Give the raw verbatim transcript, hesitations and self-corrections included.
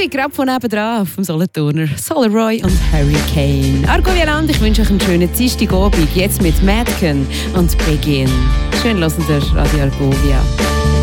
Musik gerade von nebenan vom Solothurner Solarroy und Hurricane. Argo Wieland, ich wünsche euch einen schönen Dienstagabend. Jetzt mit Madken und Begin. Schön hören ihr Radio Argovia.